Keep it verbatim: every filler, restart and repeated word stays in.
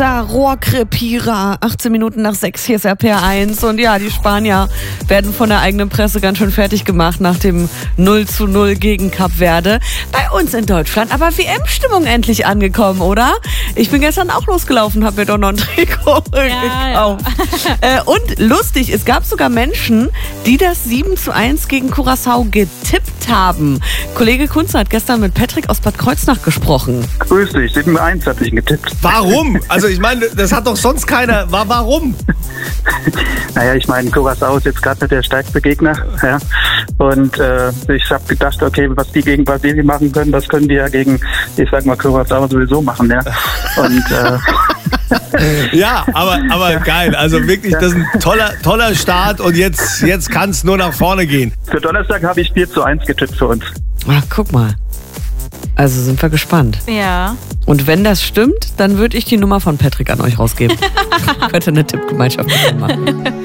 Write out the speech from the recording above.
Erster Rohrkrepierer, achtzehn Minuten nach sechs, hier ist R P R eins. Und ja, die Spanier werden von der eigenen Presse ganz schön fertig gemacht nach dem null zu null gegen Kap Verde. Bei uns in Deutschland aber W M-Stimmung endlich angekommen, oder? Ich bin gestern auch losgelaufen, habe mir doch noch ein Trikot Ja, gekauft. Ja. Äh, und lustig, es gab sogar Menschen, die das sieben zu eins gegen Curaçao getippt haben. Kollege Kunze hat gestern mit Patrick aus Bad Kreuznach gesprochen. Grüß dich, sieben zu eins hatte ich getippt. Warum? Also ich meine, das hat doch sonst keiner. Warum? Naja, ich meine, Curaçao ist jetzt gerade nicht der stärkste Gegner. Ja. Und äh, ich habe gedacht, okay, was die gegen Brasilien machen können, das können die ja gegen, ich sag mal, Curaçao sowieso machen. Ja. Und äh, ja, aber, aber ja. Geil. Also wirklich, das ist ein toller, toller Start und jetzt, jetzt kann es nur nach vorne gehen. Für Donnerstag habe ich vier zu eins getippt für uns. Ach, guck mal. Also sind wir gespannt. Ja. Und wenn das stimmt, dann würde ich die Nummer von Patrick an euch rausgeben. Könnte eine Tippgemeinschaft machen.